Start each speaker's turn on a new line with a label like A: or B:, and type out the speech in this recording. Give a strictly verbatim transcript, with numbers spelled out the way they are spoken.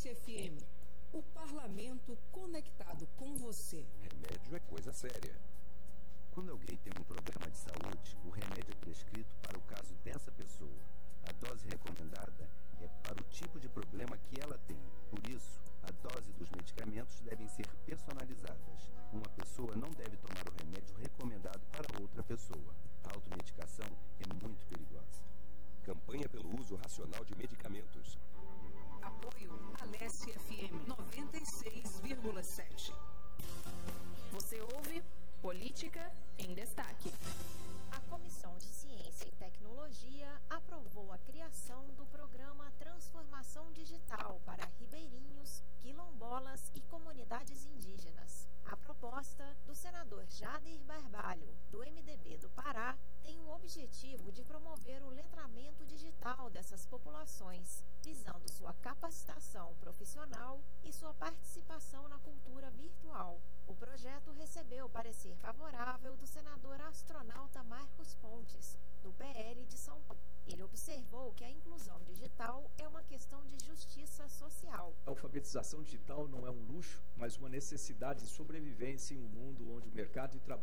A: Alesse F M. O parlamento conectado com você.
B: Remédio é coisa séria.
C: Quando alguém tem um problema de saúde, o remédio é prescrito para o caso dessa pessoa. A dose recomendada é para o tipo de problema que ela tem. Por isso, a dose dos medicamentos devem ser personalizadas. Uma pessoa não deve tomar o remédio recomendado para outra pessoa. A automedicação é muito perigosa.
B: Campanha pelo uso racional de medicamentos.
A: Apoio Alesse F M noventa e seis vírgula sete.
D: Você ouve Política em Destaque.
E: A Comissão de Ciência e Tecnologia aprovou a criação do programa Transformação Digital para ribeirinhos, quilombolas e comunidades indígenas. A proposta do senador Jader Barbalho, do M D B do Pará, tem o objetivo de promover o letramento digital dessas populações, visando sua capacitação profissional e sua participação na cultura virtual. O projeto recebeu parecer favorável do senador astronauta Marcos Pontes, do P L de São Paulo. Ele observou que a inclusão digital é uma questão de justiça social.
F: A alfabetização digital não é um luxo, mas uma necessidade de sobrevivência em um mundo onde o mercado de trabalho